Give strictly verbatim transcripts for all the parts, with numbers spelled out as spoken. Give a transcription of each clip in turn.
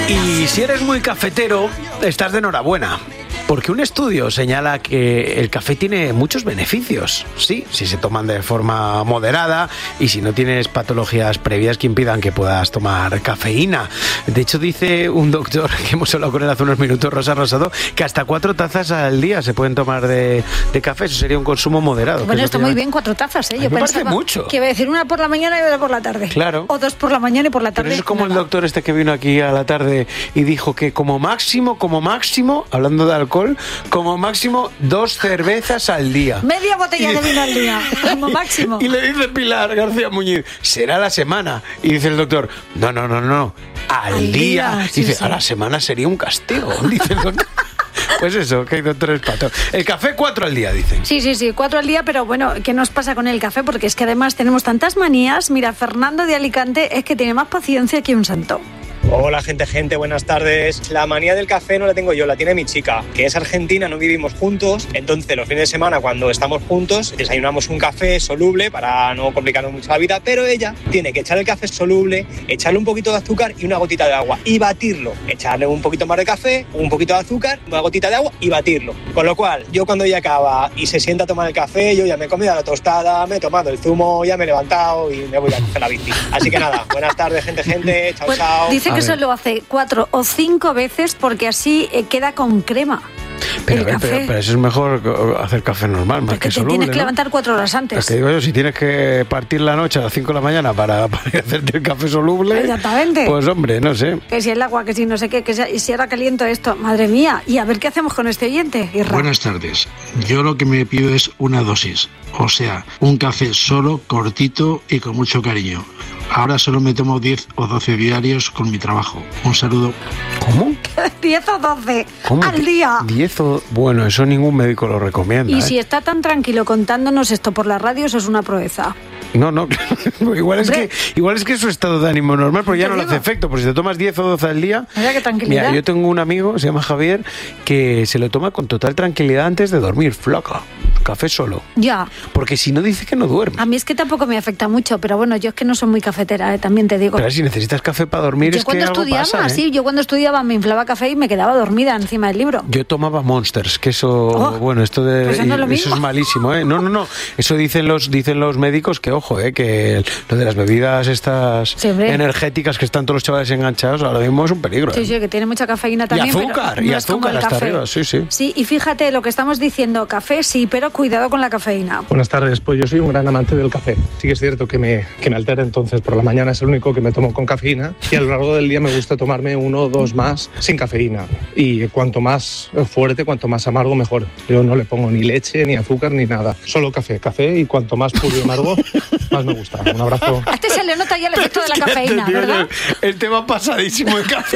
Y si eres muy cafetero, estás de enhorabuena. Porque un estudio señala que el café tiene muchos beneficios. Sí, si se toman de forma moderada y si no tienes patologías previas que impidan que puedas tomar cafeína. De hecho, dice un doctor que hemos hablado con él hace unos minutos, Rosa Rosado, que hasta cuatro tazas al día se pueden tomar de, de café. Eso sería un consumo moderado. Bueno, está muy bien, cuatro tazas, ¿eh? Yo me pensaba parece mucho. Que iba a decir una por la mañana y otra por la tarde. Claro. O dos por la mañana y por la tarde. Pero eso es como nada. El doctor este que vino aquí a la tarde y dijo que como máximo, como máximo, hablando de alcohol, como máximo dos cervezas al día. Media botella y, de vino al día, como máximo. Y le dice Pilar García Muñiz, será la semana. Y dice el doctor, no, no, no, no, al, al día. día. Sí, dice, sí. A la semana sería un castigo, dice el doctor. Pues eso, que hay doctores patos. El café cuatro al día, dicen. Sí, sí, sí, cuatro al día, pero bueno, ¿qué nos pasa con el café? Porque es que además tenemos tantas manías. Mira, Fernando de Alicante es que tiene más paciencia que un santo. Hola gente, gente, buenas tardes. La manía del café no la tengo yo, la tiene mi chica, que es argentina, no vivimos juntos. Entonces los fines de semana cuando estamos juntos desayunamos un café soluble para no complicarnos mucho la vida, pero ella tiene que echar el café soluble, echarle un poquito de azúcar y una gotita de agua y batirlo. Echarle un poquito más de café, un poquito de azúcar, una gotita de agua y batirlo. Con lo cual, yo cuando ella acaba y se sienta a tomar el café, yo ya me he comido la tostada, me he tomado el zumo, ya me he levantado y me voy a coger la bici. Así que nada, buenas tardes gente, gente, chao, pues, chao. Dice que eso lo hace cuatro o cinco veces porque así eh, queda con crema. Pero, el ver, café. Pero, pero eso es mejor hacer café normal, más porque que soluble, tienes que ¿no? levantar cuatro horas antes. Es que digo yo, si tienes que partir la noche a las cinco de la mañana para, para hacerte el café soluble, exactamente. Pues hombre, no sé. Que si el agua, que si no sé qué, que si, si ahora caliento esto, madre mía. Y a ver qué hacemos con este oyente, Irra. Buenas tardes. Yo lo que me pido es una dosis, o sea, un café solo, cortito y con mucho cariño. Ahora solo me tomo diez o doce diarios con mi trabajo. Un saludo. ¿Cómo? diez o doce ¿Cómo? al día. diez o... Bueno, eso ningún médico lo recomienda. Y ¿eh? si está tan tranquilo contándonos esto por la radio, eso es una proeza. No, no, igual es, que, igual es que es su estado de ánimo normal, porque ya no le hace efecto, porque si te tomas diez o doce al día... Mira qué tranquilidad. Mira, yo tengo un amigo, se llama Javier, que se lo toma con total tranquilidad antes de dormir, flaca, café solo. Ya. Porque si no dice que no duerme. A mí es que tampoco me afecta mucho, pero bueno, yo es que no soy muy cafetera, ¿eh? También te digo. Pero si necesitas café para dormir yo es cuando que algo estudiaba, pasa, ¿eh? sí, yo cuando estudiaba me inflaba café y me quedaba dormida encima del libro. Yo tomaba Monsters, que eso, oh, bueno, esto de pues eso, no es lo eso mismo. es malísimo, ¿eh? No, no, no, eso dicen los dicen los médicos que ojo, ¿eh? Que lo de las bebidas estas sí, energéticas que están todos los chavales enganchados ahora mismo es un peligro, ¿eh? Sí, sí, que tiene mucha cafeína también. Y azúcar, pero no y es como azúcar el hasta café. arriba, sí, sí. Sí, y fíjate lo que estamos diciendo, café sí, pero cuidado con la cafeína. Buenas tardes, pues yo soy un gran amante del café. Sí que es cierto que me, que me altera, entonces por la mañana es el único que me tomo con cafeína y a lo largo del día me gusta tomarme uno o dos más sin cafeína. Y cuanto más fuerte, cuanto más amargo, mejor. Yo no le pongo ni leche, ni azúcar, ni nada. Solo café, café y cuanto más puro y amargo, más me gusta. Un abrazo. A este se le nota ya el efecto de la cafeína, Tío, ¿verdad? El tema pasadísimo de café.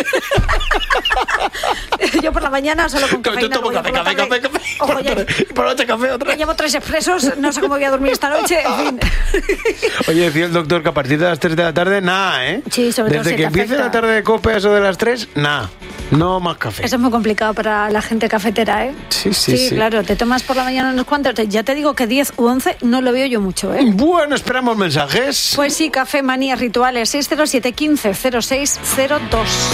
Yo por la mañana solo con cafeína. Yo tomo café, café, café, café. Ojo, ya, y por la noche café otra. Ya llevo tres expresos, no sé cómo voy a dormir esta noche, en fin. Oye, decía el doctor que a partir de las tres de la tarde, nada, ¿eh? Sí, sobre todo Desde si que te empiece afecta. la tarde de cope, eso de las tres, nada. No más café. Eso es muy complicado para la gente cafetera, ¿eh? Sí, sí, sí. Sí, claro, te tomas por la mañana unos cuantos. Ya te digo que diez u once no lo veo yo mucho, ¿eh? Bueno, esperamos mensajes. Pues sí, café, manías, rituales, seis cero siete, quince, cero seis cero dos.